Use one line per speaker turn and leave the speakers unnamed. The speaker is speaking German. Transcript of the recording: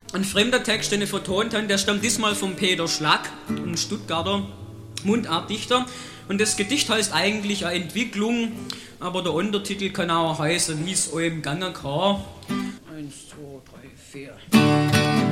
Ein fremder Text, den ich vertont habe, der stammt diesmal von Peter Schlack, ein Stuttgarter Mundartdichter. Und das Gedicht heißt eigentlich eine Entwicklung, aber der Untertitel kann auch heißen, wie es eurem Gange kann. 1, 2, 3, 4.